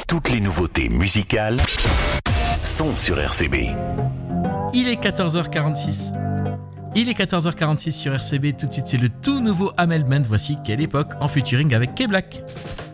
Toutes les nouveautés musicales sont sur RCB. Il est 14h46. Il est 14h46 sur RCB. Tout de suite, c'est le tout nouveau Amel Bent. Voici Quelle époque en featuring avec K-Black.